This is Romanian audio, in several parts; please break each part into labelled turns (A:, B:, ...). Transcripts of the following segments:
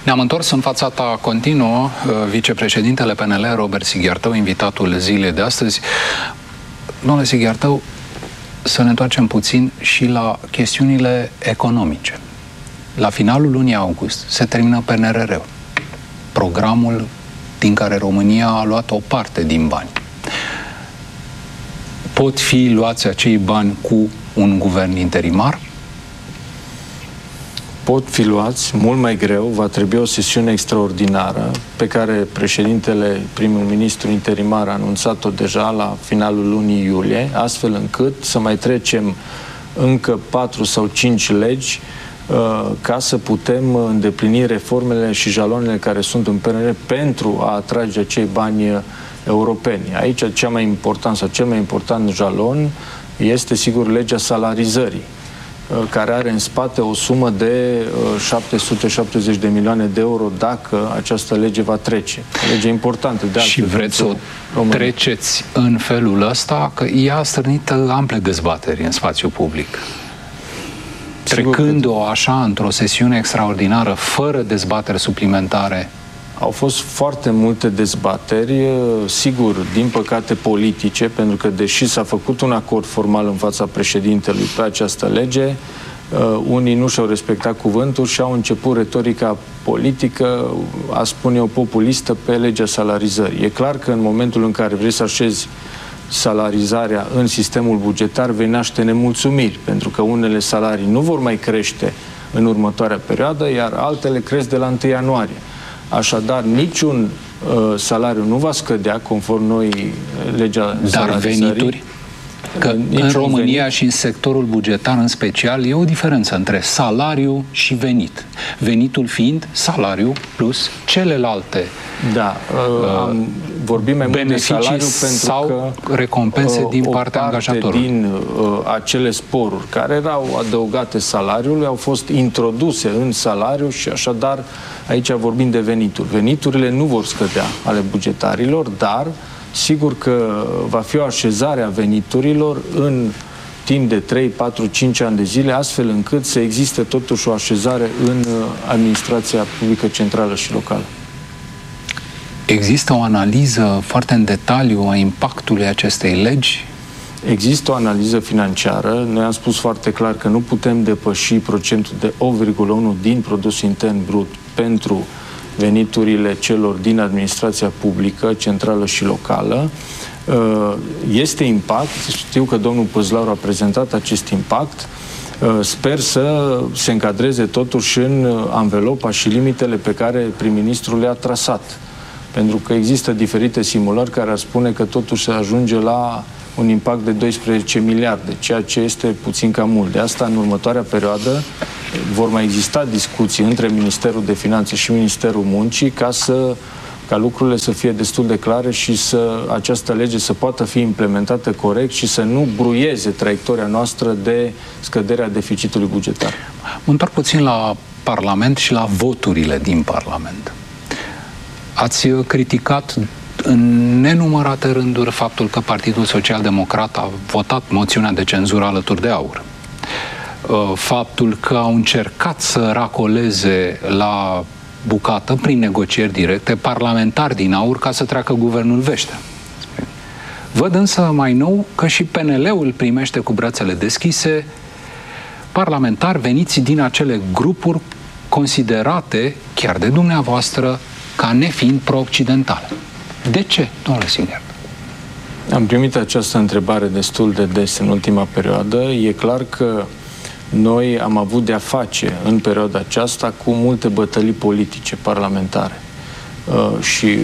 A: Ne-am întors în fața ta continuă, vicepreședintele PNL, Robert Sighiartău, invitatul zilei de astăzi. Domnule Sighiartău, să ne întoarcem puțin și la chestiunile economice. La finalul lunii august se termină PNRR-ul, programul din care România a luat o parte din bani. Pot fi luați acei bani cu un guvern interimar?
B: Pot fi luați, mult mai greu, va trebui o sesiune extraordinară pe care președintele, primul ministru interimar a anunțat-o deja la finalul lunii iulie, astfel încât să mai trecem încă 4 sau 5 legi ca să putem îndeplini reformele și jalonele care sunt în PNR pentru a atrage acei bani europeni. Aici cea mai important sau cel mai important jalon este sigur legea salarizării, care are în spate o sumă de 770 de milioane de euro dacă această lege va trece. O lege importantă.
A: Și vreți să o treceți în felul ăsta? Că ea a stârnit ample dezbateri în spațiul public. Trecând-o așa într-o sesiune extraordinară, fără dezbateri suplimentare.
B: Au fost foarte multe dezbateri, sigur, din păcate politice, pentru că deși s-a făcut un acord formal în fața președintelui pe această lege, unii nu și-au respectat cuvântul și au început retorica politică, a spune eu, populistă pe legea salarizării. E clar că în momentul în care vrei să așezi salarizarea în sistemul bugetar, vei naște nemulțumiri, pentru că unele salarii nu vor mai crește în următoarea perioadă, iar altele cresc de la 1 ianuarie. Așadar, niciun salariu nu va scădea, conform noi legea salarizării.
A: Dar venituri? Că în România și în sectorul bugetar în special e o diferență între salariu și venit. Venitul fiind salariu plus celelalte
B: vorbim mai mult de salariu pentru că
A: recompense din partea angajatorului.
B: Din acele sporuri care erau adăugate salariului au fost introduse în salariu și așadar aici vorbim de venituri. Veniturile nu vor scădea ale bugetarilor, dar sigur că va fi o așezare a veniturilor în timp de 3, 4, 5 ani de zile, astfel încât să existe totuși o așezare în administrația publică centrală și locală.
A: Există o analiză foarte în detaliu a impactului acestei legi?
B: Există o analiză financiară. Noi am spus foarte clar că nu putem depăși procentul de 8,1 din produsul intern brut pentru veniturile celor din administrația publică, centrală și locală. Este impact. Știu că domnul Păzlaru a prezentat acest impact. Sper să se încadreze totuși în anvelopa și limitele pe care prim-ministrul le-a trasat. Pentru că există diferite simulări care ar spune că totuși se ajunge la un impact de 12 miliarde, ceea ce este puțin cam mult. De asta, în următoarea perioadă, vor mai exista discuții între Ministerul de Finanțe și Ministerul Muncii ca lucrurile să fie destul de clare și această lege să poată fi implementată corect și să nu bruieze traiectoria noastră de scăderea deficitului bugetar.
A: Mă întorc puțin la Parlament și la voturile din Parlament. Ați criticat în nenumărate rânduri faptul că Partidul Social-Democrat a votat moțiunea de cenzură alături de AUR. Faptul că au încercat să racoleze la bucată, prin negocieri directe, parlamentari din AUR ca să treacă guvernul Veștea. Văd însă mai nou că și PNL-ul primește cu brațele deschise parlamentari veniți din acele grupuri considerate, chiar de dumneavoastră, ca nefiind pro-occidentale. De ce, domnule Sighiartău?
B: Am primit această întrebare destul de des în ultima perioadă. E clar că noi am avut de-a face în perioada aceasta cu multe bătălii politice parlamentare. Și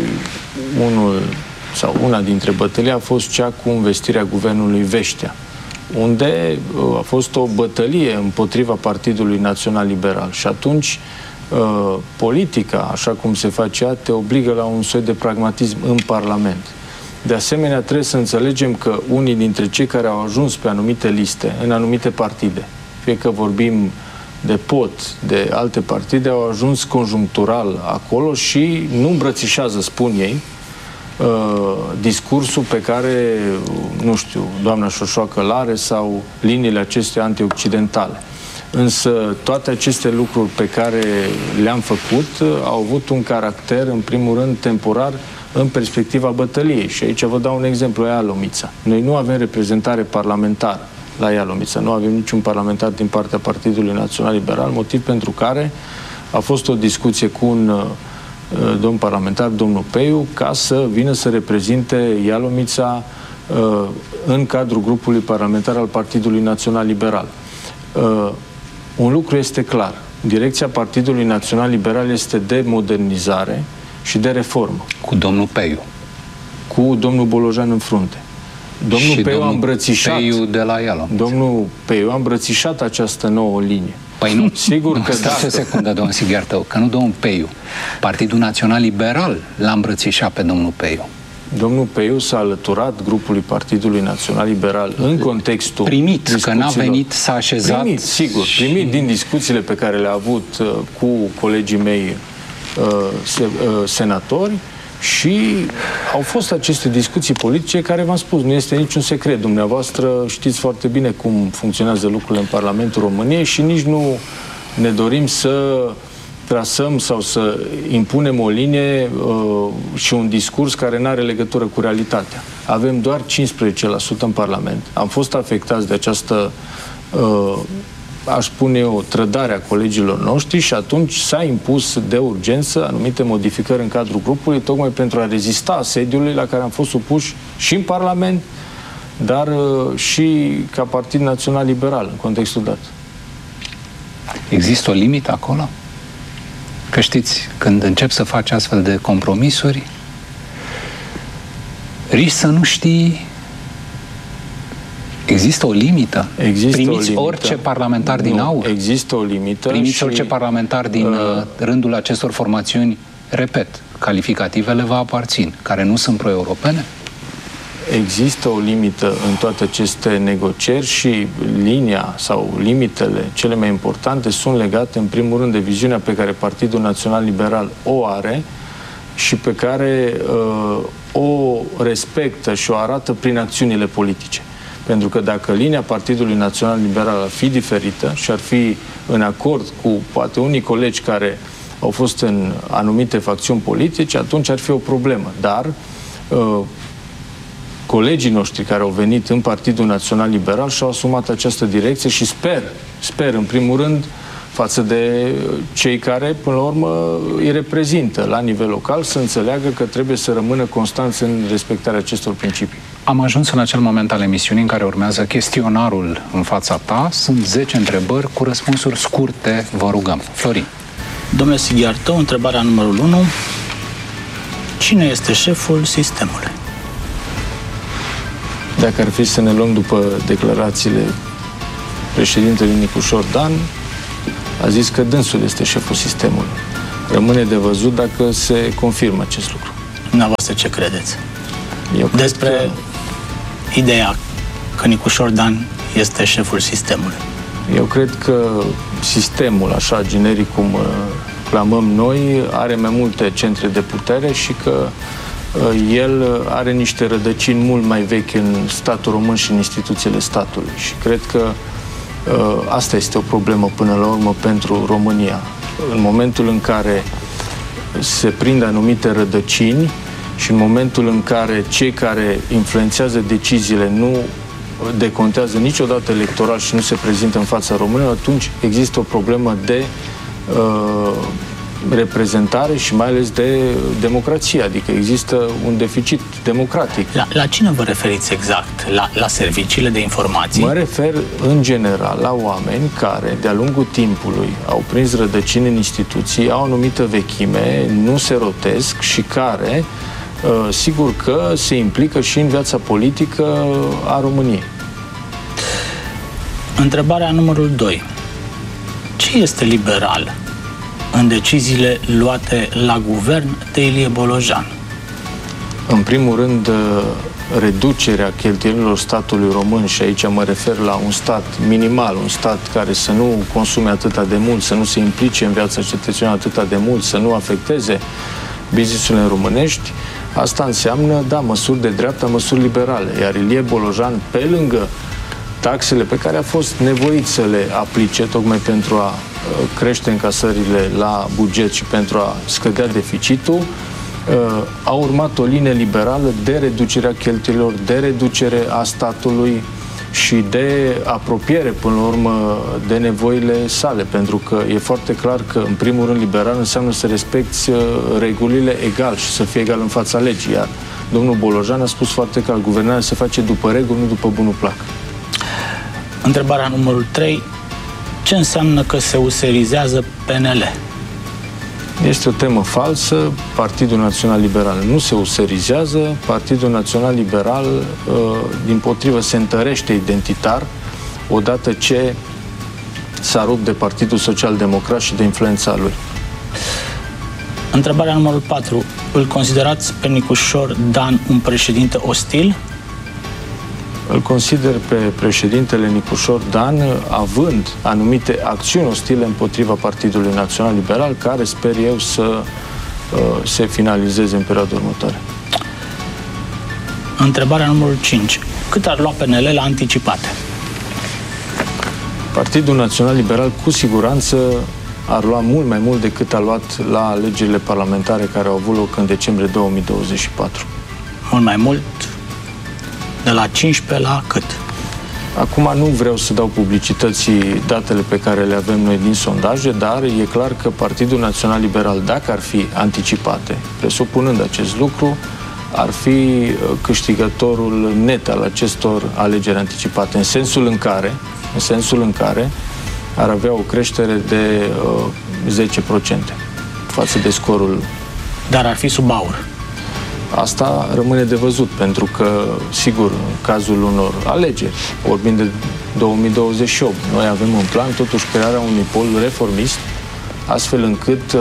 B: una dintre bătălii a fost cea cu investirea guvernului Veștea, unde a fost o bătălie împotriva Partidului Național Liberal. Și atunci politica, așa cum se face ea, te obligă la un soi de pragmatism în Parlament. De asemenea, trebuie să înțelegem că unii dintre cei care au ajuns pe anumite liste, în anumite partide, fie că vorbim de POT, de alte partide, au ajuns conjunctural acolo și nu îmbrățișează, spun ei, discursul pe care, nu știu, doamna Șoșoacă l-are sau liniile acestea antioccidentale. Însă toate aceste lucruri pe care le-am făcut au avut un caracter, în primul rând, temporar în perspectiva bătăliei. Și aici vă dau un exemplu, Ialomița. Noi nu avem reprezentare parlamentară la Ialomița, nu avem niciun parlamentar din partea Partidului Național Liberal, motiv pentru care a fost o discuție cu un domn parlamentar, domnul Peiu, ca să vină să reprezinte Ialomița în cadrul grupului parlamentar al Partidului Național Liberal. Un lucru este clar. Direcția Partidului Național Liberal este de modernizare și de reformă.
A: Cu domnul Peiu.
B: Cu domnul Bolojan în frunte. Domnul Peiu a îmbrățișat.
A: Peiu de la Ialomița.
B: Domnul Peiu a îmbrățișat această nouă linie.
A: Păi nu,
B: sigur că
A: stați o secundă, domnul Sighiartău, că nu domnul Peiu. Partidul Național Liberal l-a îmbrățișat pe domnul Peiu.
B: Domnul Peiu s-a alăturat grupului Partidului Național Liberal în contextul
A: primit, că n-a venit, s-a așezat.
B: Primit, sigur, primit din discuțiile pe care le-a avut cu colegii mei senatori și au fost aceste discuții politice care, v-am spus, nu este niciun secret. Dumneavoastră știți foarte bine cum funcționează lucrurile în Parlamentul României și nici nu ne dorim să trasăm sau să impunem o linie și un discurs care nu are legătură cu realitatea. Avem doar 15% în Parlament. Am fost afectați de această, aș spune eu, trădare a colegilor noștri și atunci s-a impus de urgență anumite modificări în cadrul grupului, tocmai pentru a rezista asediului la care am fost supuși și în Parlament, dar și ca Partid Național Liberal în contextul dat.
A: Există o limită acolo? Că știți, când încep să faci astfel de compromisuri, riști să nu știi. Există o limită? Primiți orice parlamentar din aur?
B: Există o limită.
A: Primiți orice parlamentar din rândul acestor formațiuni, repet, calificativele vă aparțin, care nu sunt pro-europene?
B: Există o limită în toate aceste negocieri și linia sau limitele cele mai importante sunt legate în primul rând de viziunea pe care Partidul Național Liberal o are și pe care o respectă și o arată prin acțiunile politice. Pentru că dacă linia Partidului Național Liberal ar fi diferită și ar fi în acord cu poate unii colegi care au fost în anumite facțiuni politice, atunci ar fi o problemă. Dar colegii noștri care au venit în Partidul Național Liberal și-au asumat această direcție și sper în primul rând față de cei care până la urmă îi reprezintă la nivel local să înțeleagă că trebuie să rămână constanți în respectarea acestor principii.
A: Am ajuns în acel moment al emisiunii în care urmează chestionarul în fața ta. Sunt 10 întrebări cu răspunsuri scurte, vă rugăm. Florin.
C: Domnule Sighiartău, întrebarea numărul 1. Cine este șeful sistemului?
B: Dacă ar fi să ne luăm după declarațiile președintelui Nicușor Dan, a zis că dânsul este șeful sistemului. Rămâne de văzut dacă se confirmă acest lucru.
C: Dumneavoastră ce credeți? Despre
B: că
C: ideea că Nicușor Dan este șeful sistemului.
B: Eu cred că sistemul, așa generic cum clamăm noi, are mai multe centre de putere și că el are niște rădăcini mult mai vechi în statul român și în instituțiile statului. Și cred că asta este o problemă până la urmă pentru România. În momentul în care se prind anumite rădăcini și în momentul în care cei care influențează deciziile nu decontează niciodată electoral și nu se prezintă în fața românilor, atunci există o problemă de reprezentare și mai ales de democrație, adică există un deficit democratic.
C: La cine vă referiți exact? La serviciile de informații?
B: Mă refer în general la oameni care de-a lungul timpului au prins rădăcini în instituții, au o anumită vechime, nu se rotesc și care sigur că se implică și în viața politică a României.
C: Întrebarea numărul 2. Ce este liberal în deciziile luate la guvern de Ilie Bolojan?
B: În primul rând, reducerea cheltuielilor statului român, și aici mă refer la un stat minimal, un stat care să nu consume atâta de mult, să nu se implice în viața cetățenilor atâta de mult, să nu afecteze business-urile românești. Asta înseamnă, da, măsuri de dreapta, măsuri liberale. Iar Ilie Bolojan, pe lângă taxele pe care a fost nevoit să le aplice tocmai pentru a crește încasările la buget și pentru a scădea deficitul, a urmat o linie liberală de reducerea cheltuielilor, de reducere a statului și de apropiere, până la urmă, de nevoile sale. Pentru că e foarte clar că, în primul rând, liberal înseamnă să respecti regulile egal și să fie egal în fața legii. Iar domnul Bolojan a spus foarte clar, guvernarea se face după reguli, nu după bunul plac.
C: Întrebarea numărul 3. Ce înseamnă că se userizează PNL?
B: Este o temă falsă. Partidul Național Liberal nu se userizează. Partidul Național Liberal, dimpotrivă, se întărește identitar odată ce s-a rupt de Partidul Social Democrat și de influența lui.
C: Întrebarea numărul 4. Îl considerați pe Nicușor Dan un președinte ostil?
B: Îl consider pe președintele Nicușor Dan având anumite acțiuni ostile împotriva Partidului Național Liberal, care sper eu să se finalizeze în perioada următoare.
C: Întrebarea numărul 5. Cât ar lua PNL la anticipate?
B: Partidul Național Liberal cu siguranță ar lua mult mai mult decât a luat la alegerile parlamentare care au avut loc în decembrie 2024.
C: Mult mai mult? De la 15 la cât?
B: Acum nu vreau să dau publicității datele pe care le avem noi din sondaje, dar e clar că Partidul Național Liberal, dacă ar fi anticipate, presupunând acest lucru, ar fi câștigătorul net al acestor alegeri anticipate, în sensul în care ar avea o creștere de 10% față de scorul.
C: Dar ar fi sub aur.
B: Asta rămâne de văzut, pentru că, sigur, în cazul unor alegeri, vorbim de 2028, noi avem în plan totuși crearea unui pol reformist, astfel încât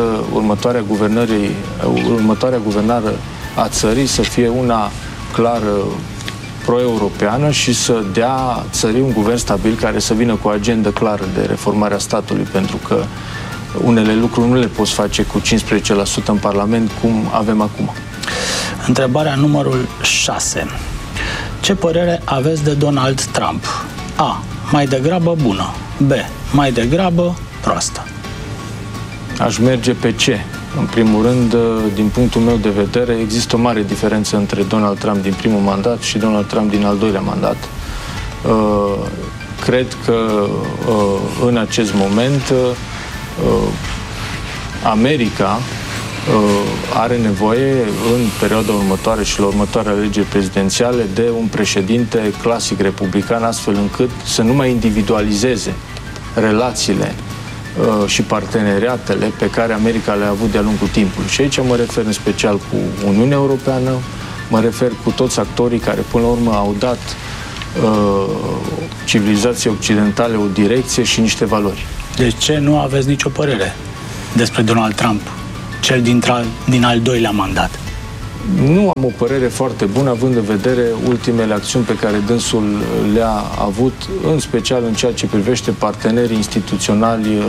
B: următoarea guvernare a țării să fie una clară pro-europeană și să dea țării un guvern stabil care să vină cu o agendă clară de reformarea statului, pentru că unele lucruri nu le poți face cu 15% în Parlament, cum avem acum.
C: Întrebarea numărul 6. Ce părere aveți de Donald Trump? A. Mai degrabă bună. B. Mai degrabă proastă.
B: Aș merge pe C. În primul rând, din punctul meu de vedere, există o mare diferență între Donald Trump din primul mandat și Donald Trump din al doilea mandat. Cred că în acest moment America are nevoie în perioada următoare și la următoarele alegeri prezidențiale de un președinte clasic republican, astfel încât să nu mai individualizeze relațiile și parteneriatele pe care America le-a avut de-a lungul timpului. Și aici mă refer în special cu Uniunea Europeană, mă refer cu toți actorii care până la urmă au dat civilizației occidentale o direcție și niște valori.
C: De ce nu aveți nicio părere despre Donald Trump, cel din al doilea mandat?
B: Nu am o părere foarte bună, având în vedere ultimele acțiuni pe care dânsul le-a avut, în special în ceea ce privește partenerii instituționali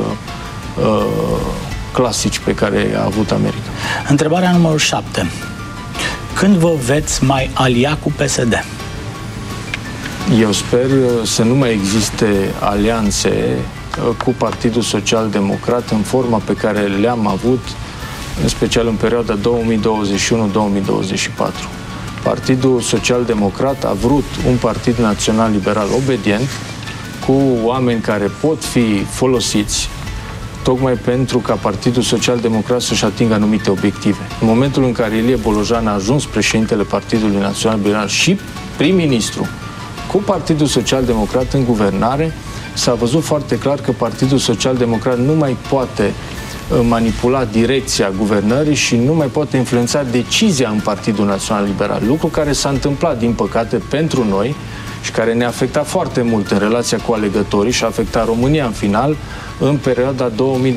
B: clasici pe care a avut America.
C: Întrebarea numărul 7. Când vă veți mai alia cu PSD?
B: Eu sper să nu mai existe alianțe cu Partidul Social Democrat în forma pe care le-am avut, în special în perioada 2021-2024. Partidul Social Democrat a vrut un partid național liberal obedient, cu oameni care pot fi folosiți tocmai pentru ca Partidul Social Democrat să-și atingă anumite obiective. În momentul în care Ilie Bolojan a ajuns președintele Partidului Național Liberal și prim-ministru cu Partidul Social Democrat în guvernare, s-a văzut foarte clar că Partidul Social Democrat nu mai poate manipula direcția guvernării și nu mai poate influența decizia în Partidul Național Liberal. Lucru care s-a întâmplat, din păcate, pentru noi și care ne-a afectat foarte mult în relația cu alegătorii și a afectat România în final în perioada 2021-2024.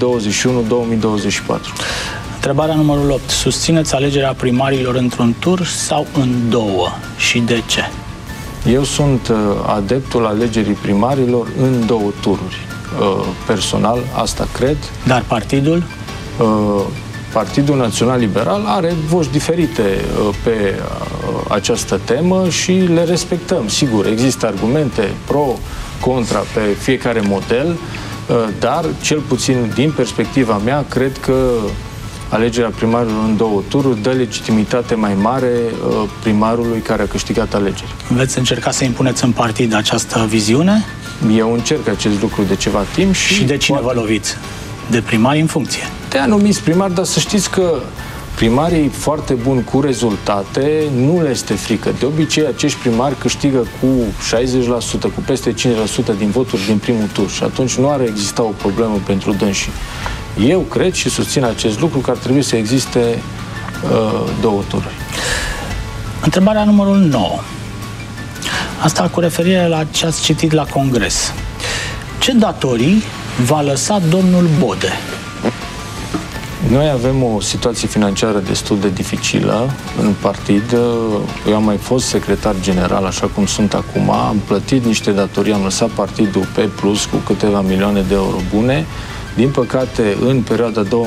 C: Întrebarea numărul 8. Susțineți alegerea primarilor într-un tur sau în două? Și de ce?
B: Eu sunt adeptul alegerii primarilor în două tururi. Personal, asta cred.
C: Dar partidul?
B: Partidul Național Liberal are voci diferite pe această temă și le respectăm. Sigur, există argumente pro contra pe fiecare model, dar, cel puțin din perspectiva mea, cred că alegerea primarilor în 2 tururi dă legitimitate mai mare primarului care a câștigat alegeri.
C: Veți încerca să impuneți în partid această viziune?
B: Eu încerc acest lucru de ceva timp
C: și de cine vă loviți? De primari în funcție? De
B: anumiți primari, dar să știți că primarii foarte buni cu rezultate nu le este frică. De obicei, acești primari câștigă cu 60%, cu peste 5% din voturi din primul tur și atunci nu ar exista o problemă pentru dânsii. Eu cred și susțin acest lucru că ar trebui să existe 2 tururi.
C: Întrebarea numărul 9. Asta cu referire la ce ați citit la Congres. Ce datorii va lăsa domnul Bode?
B: Noi avem o situație financiară destul de dificilă în partid. Eu am mai fost secretar general, așa cum sunt acum. Am plătit niște datorii, am lăsat partidul pe plus cu câteva milioane de euro bune. Din păcate, în perioada 2021-2024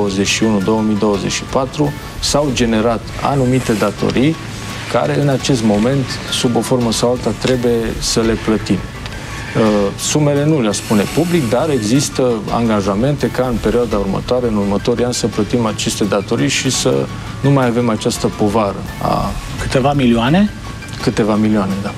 B: s-au generat anumite datorii care în acest moment, sub o formă sau alta, trebuie să le plătim. Sumele nu le spune public, dar există angajamente ca în perioada următoare, în următorii ani, să plătim aceste datorii și să nu mai avem această povară.
C: Câteva milioane?
B: Câteva milioane, da.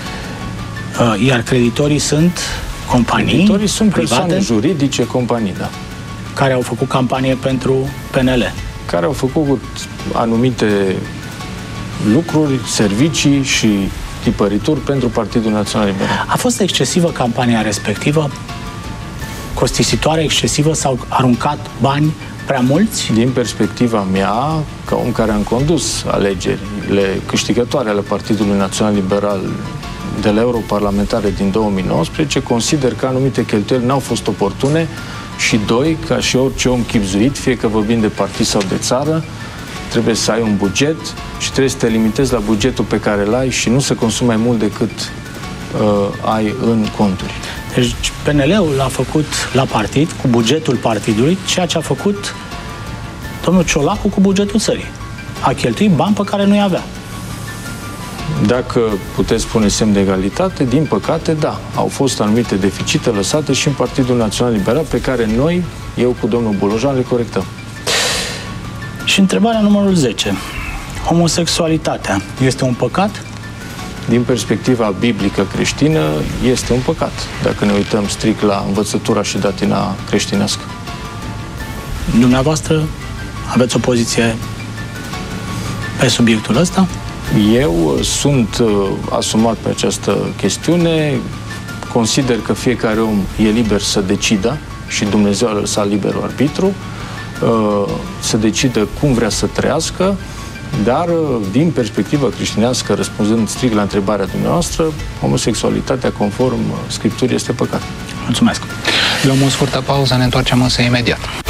C: Iar creditorii sunt companii?
B: Creditorii sunt
C: private?
B: Persoane juridice, companii, da.
C: Care au făcut campanie pentru PNL?
B: Care au făcut anumite lucruri, servicii și tipărituri pentru Partidul Național Liberal.
C: A fost excesivă campania respectivă? Costisitoare, excesivă? S-au aruncat bani prea mulți?
B: Din perspectiva mea, ca om care am condus alegerile câștigătoare ale Partidului Național Liberal de la europarlamentare din 2019, consider că anumite cheltuieli n-au fost oportune și, 2, ca și orice om chibzuit, fie că vorbim de partid sau de țară, trebuie să ai un buget și trebuie să te limitezi la bugetul pe care îl ai și nu să consumi mai mult decât ai în conturi.
C: Deci PNL-ul a făcut la partid, cu bugetul partidului, ceea ce a făcut domnul Ciolacu cu bugetul țării. A cheltuit bani pe care nu-i avea.
B: Dacă puteți spune semn de egalitate, din păcate, da. Au fost anumite deficite lăsate și în Partidul Național Liberal pe care noi, eu cu domnul Bolojan, le corectăm.
C: Și întrebarea numărul 10. Homosexualitatea este un păcat?
B: Din perspectiva biblică creștină, este un păcat, dacă ne uităm strict la învățătura și datina creștinească.
C: Dumneavoastră aveți o poziție pe subiectul ăsta?
B: Eu sunt asumat pe această chestiune, consider că fiecare om e liber să decidă și Dumnezeu a lăsat liberul arbitru, să decidă cum vrea să trăiască, dar din perspectivă creștinească, răspunzând strict la întrebarea dumneavoastră, homosexualitatea conform Scripturii este păcat.
C: Mulțumesc!
A: Luăm o scurtă pauză, ne întoarcem însă imediat.